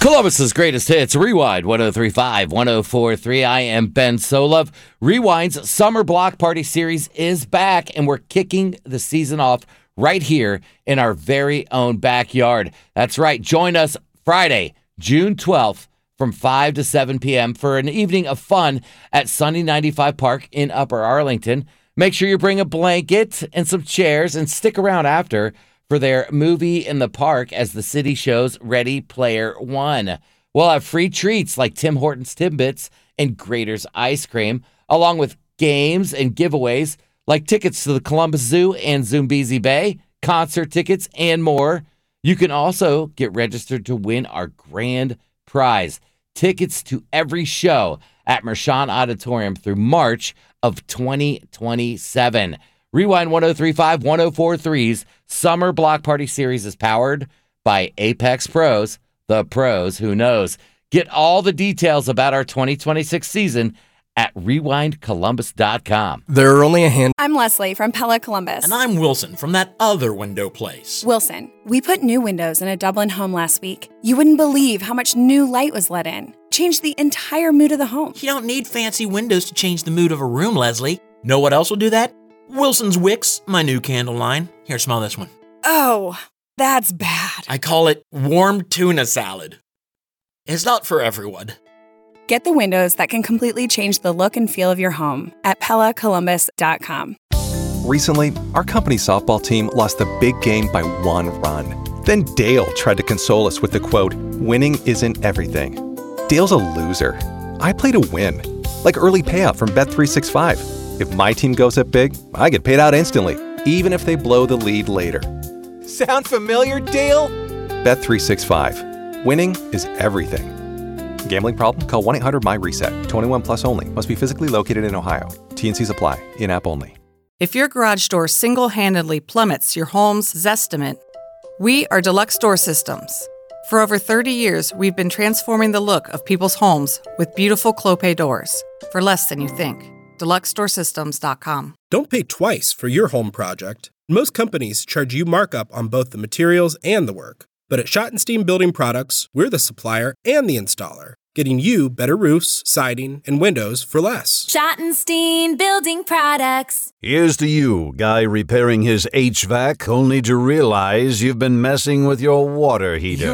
Columbus's greatest hits, Rewind 103.5, 104.3. I am Ben Solove. Rewind's Summer Block Party Series is back, and we're kicking the season off right here in our very own backyard. That's right. Join us Friday, June 12th from 5 to 7 p.m. for an evening of fun at Sunny 95 Park in Upper Arlington. Make sure you bring a blanket and some chairs and stick around after for their movie in the park as the city shows Ready Player One. We'll have free treats like Tim Hortons Timbits and Grater's Ice Cream, along with games and giveaways like tickets to the Columbus Zoo and Zoombezi Bay, concert tickets, and more. You can also get registered to win our grand prize, tickets to every show at Mershon Auditorium through March of 2027. Rewind 103.5, 104.3's Summer Block Party Series is powered by Apex Pros, the pros who knows. Get all the details about our 2026 season at rewindcolumbus.com. There are only a hand. I'm Leslie from Pella Columbus. And I'm Wilson from that other window place. Wilson, we put new windows in a Dublin home last week. You wouldn't believe how much new light was let in. Changed the entire mood of the home. You don't need fancy windows to change the mood of a room, Leslie. Know what else will do that? Wilson's Wicks, my new candle line. Here, smell this one. Oh, that's bad. I call it warm tuna salad. It's not for everyone. Get the windows that can completely change the look and feel of your home at PellaColumbus.com. Recently, our company softball team lost the big game by 1 run. Then Dale tried to console us with the quote, "Winning isn't everything." Dale's a loser. I play to win, like early payout from Bet365. If my team goes up big, I get paid out instantly, even if they blow the lead later. Sound familiar, Dale? Bet365. Winning is everything. Gambling problem? Call 1-800-MY-RESET. 21 plus only. Must be physically located in Ohio. T&Cs apply. In-app only. If your garage door single-handedly plummets your home's Zestimate, we are Deluxe Door Systems. For over 30 years, we've been transforming the look of people's homes with beautiful Clopay doors for less than you think. DeluxeDoorSystems.com. Don't pay twice for your home project. Most companies charge you markup on both the materials and the work. But at Schottenstein Building Products, we're the supplier and the installer, getting you better roofs, siding, and windows for less. Schottenstein Building Products. Here's to you, guy repairing his HVAC only to realize you've been messing with your water heater.